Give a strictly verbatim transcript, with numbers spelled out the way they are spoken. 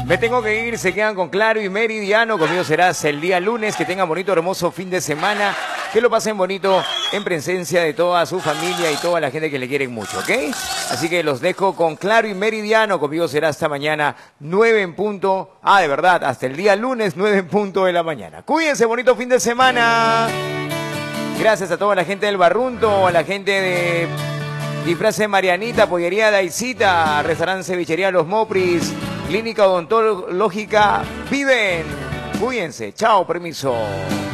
Me tengo que ir, se quedan con Claro y Meridiano. Conmigo serás el día lunes. Que tengan bonito, hermoso fin de semana. Que lo pasen bonito en presencia de toda su familia y toda la gente que le quieren mucho, ¿ok? Así que los dejo con Claro y Meridiano. Conmigo será hasta mañana, nueve en punto. Ah, de verdad, hasta el día lunes, nueve en punto de la mañana. Cuídense, bonito fin de semana. Gracias a toda la gente del Barrunto, a la gente de Disfraces Marianita, Pollería Daisita, Restaurante Cevichería Los Mopris, Clínica Odontológica Viven. Cuídense. Chao, permiso.